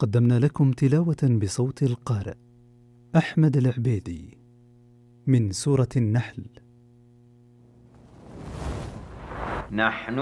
قدمنا لكم تلاوة بصوت القارئ أحمد العبيدي من سورة النحل. نحن